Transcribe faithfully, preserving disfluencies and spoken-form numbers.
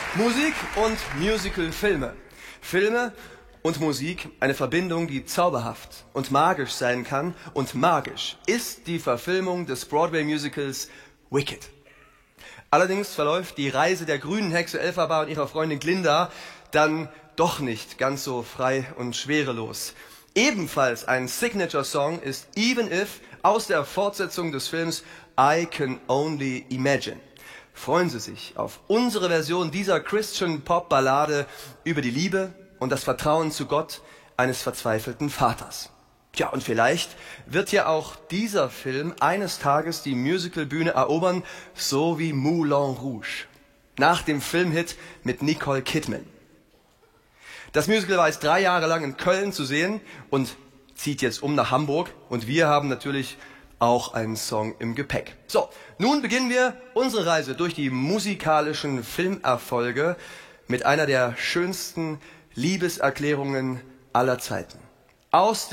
Musik und Musical-Filme. Filme und Musik, eine Verbindung, die zauberhaft und magisch sein kann. Und magisch ist die Verfilmung des Broadway-Musicals Wicked. Allerdings verläuft die Reise der grünen Hexe Elphaba und ihrer Freundin Glinda dann doch nicht ganz so frei und schwerelos. Ebenfalls ein Signature-Song ist Even If aus der Fortsetzung des Films I Can Only Imagine. Freuen Sie sich auf unsere Version dieser Christian-Pop-Ballade über die Liebe und das Vertrauen zu Gott eines verzweifelten Vaters. Tja, und vielleicht wird ja auch dieser Film eines Tages die Musicalbühne erobern, so wie Moulin Rouge, nach dem Filmhit mit Nicole Kidman. Das Musical war jetzt drei Jahre lang in Köln zu sehen und zieht jetzt um nach Hamburg. Und wir haben natürlich auch einen Song im Gepäck. So, nun beginnen wir unsere Reise durch die musikalischen Filmerfolge mit einer der schönsten Liebeserklärungen aller Zeiten. Aus